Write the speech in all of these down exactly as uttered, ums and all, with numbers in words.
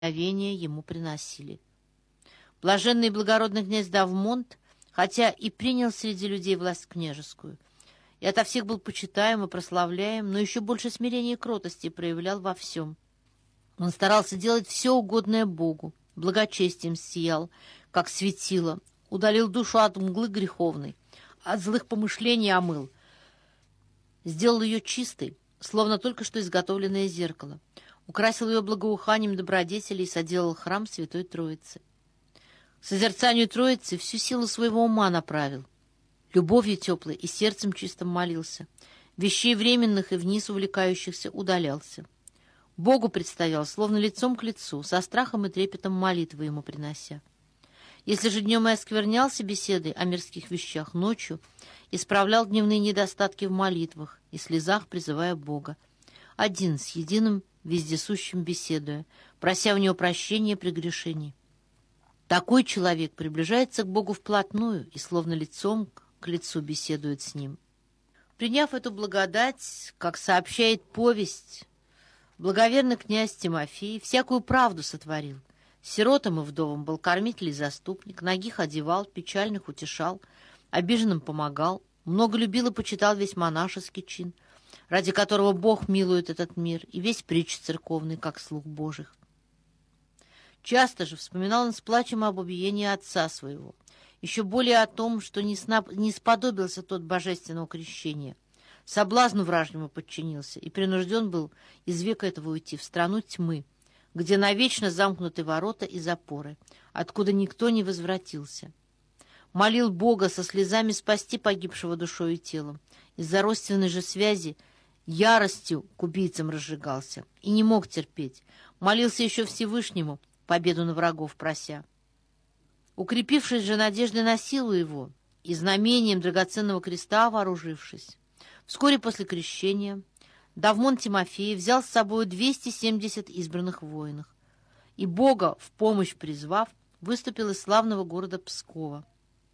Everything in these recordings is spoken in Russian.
благословения ему приносили. Блаженный и благородный князь Давмонт, хотя и принял среди людей власть княжескую, и ото всех был почитаем и прославляем, но еще больше смирения и кротости проявлял во всем. Он старался делать все угодное Богу, благочестием сиял, как светило, удалил душу от мглы греховной, от злых помышлений омыл, сделал ее чистой, словно только что изготовленное зеркало, украсил ее благоуханием добродетелей и соделал храм Святой Троицы. К созерцанию Троицы всю силу своего ума направил, любовью теплой и сердцем чистым молился, вещей временных и вниз увлекающихся удалялся. Богу предстоял, словно лицом к лицу, со страхом и трепетом молитвы ему принося. Если же днем и осквернялся беседой о мирских вещах, ночью исправлял дневные недостатки в молитвах и слезах, призывая Бога, один с единым вездесущим беседуя, прося у него прощения прегрешений. Такой человек приближается к Богу вплотную и словно лицом к лицу беседует с ним. Приняв эту благодать, как сообщает повесть, благоверный князь Тимофей всякую правду сотворил. Сиротам и вдовам был кормитель и заступник, нагих одевал, печальных утешал, обиженным помогал, много любил и почитал весь монашеский чин, ради которого Бог милует этот мир, и весь притч церковный, как слуг Божих. Часто же вспоминал он с плачем об убиении отца своего, еще более о том, что не, снап... не сподобился тот божественного крещения, соблазну вражьему подчинился и принужден был из века этого уйти в страну тьмы, где навечно замкнуты ворота и запоры, откуда никто не возвратился. Молил Бога со слезами спасти погибшего душой и телом. Из-за родственной же связи яростью к убийцам разжигался и не мог терпеть. Молился еще Всевышнему, победу на врагов прося. Укрепившись же надеждой на силу его и знамением драгоценного креста вооружившись, вскоре после крещения Давмон Тимофей взял с собой двести семьдесят избранных воинов и, Бога в помощь призвав, выступил из славного города Пскова.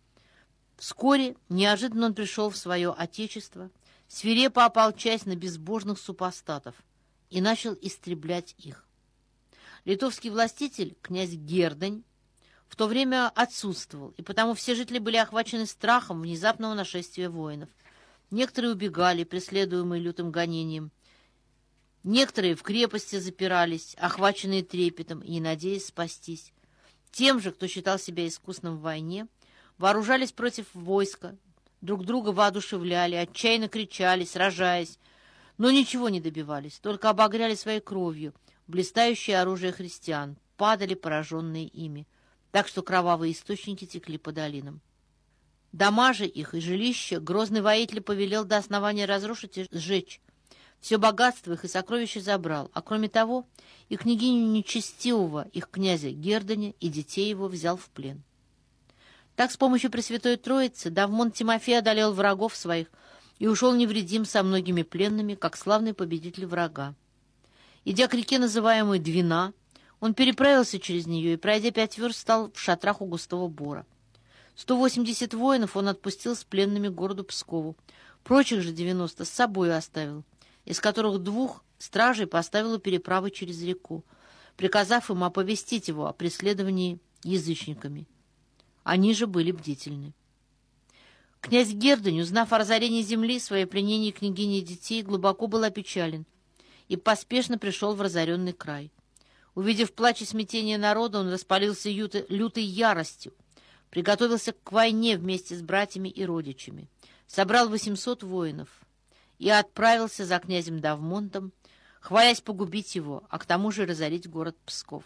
Вскоре неожиданно он пришел в свое отечество, свирепо ополчаясь на безбожных супостатов, и начал истреблять их. Литовский властитель, князь Гердань, в то время отсутствовал, и потому все жители были охвачены страхом внезапного нашествия воинов. Некоторые убегали, преследуемые лютым гонением. Некоторые в крепости запирались, охваченные трепетом и не надеясь спастись. Тем же, кто считал себя искусным в войне, вооружались против войска, друг друга воодушевляли, отчаянно кричали, сражаясь, но ничего не добивались, только обогряли своей кровью блистающее оружие христиан, падали пораженные ими, так что кровавые источники текли по долинам. Дома же их и жилища грозный воитель повелел до основания разрушить и сжечь. Все богатство их и сокровища забрал, а кроме того и княгиню нечестивого их князя Герданя и детей его взял в плен. Так с помощью Пресвятой Троицы Давмон Тимофей одолел врагов своих и ушел невредим со многими пленными, как славный победитель врага. Идя к реке, называемой Двина, он переправился через нее и, пройдя пять верст, стал в шатрах у густого бора. Сто восемьдесят воинов он отпустил с пленными к городу Пскову, прочих же девяносто с собой оставил, из которых двух стражей поставил у переправы через реку, приказав им оповестить его о преследовании язычниками. Они же были бдительны. Князь Гердань, узнав о разорении земли, своей пленении княгини и детей, глубоко был опечален и поспешно пришел в разоренный край. Увидев плач и смятение народа, он распалился лютой, лютой яростью, приготовился к войне вместе с братьями и родичами, собрал восемьсот воинов и отправился за князем Давмонтом, хвалясь погубить его, а к тому же разорить город Псков.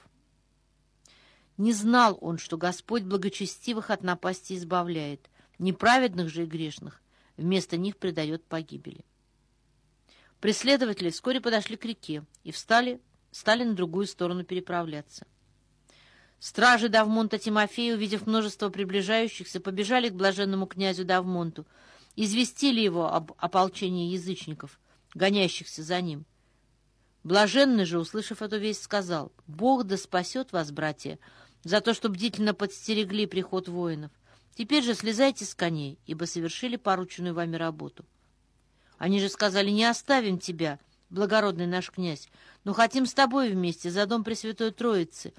Не знал он, что Господь благочестивых от напасти избавляет, неправедных же и грешных вместо них предает погибели. Преследователи вскоре подошли к реке и встали, стали на другую сторону переправляться. Стражи Давмонта Тимофея, увидев множество приближающихся, побежали к блаженному князю Давмонту, известили его об ополчении язычников, гонящихся за ним. Блаженный же, услышав эту весть, сказал: «Бог да спасет вас, братья, за то, что бдительно подстерегли приход воинов. Теперь же слезайте с коней, ибо совершили порученную вами работу». Они же сказали: «Не оставим тебя, благородный наш князь, но хотим с тобой вместе за дом Пресвятой Троицы,